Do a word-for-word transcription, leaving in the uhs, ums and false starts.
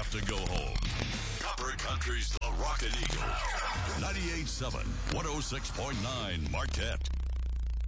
have to go home. Copper Country's The Rockin' Eagle. ninety-eight point seven, one oh six point nine Marquette.